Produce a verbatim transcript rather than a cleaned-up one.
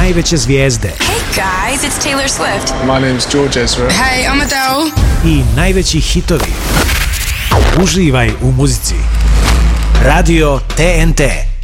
najveće zvijezde. Hey guys, it's Taylor Swift. My name's George Ezra. Hey, I'm Adele. I najveći hitovi. Uživaj u muzici. Radio T N T.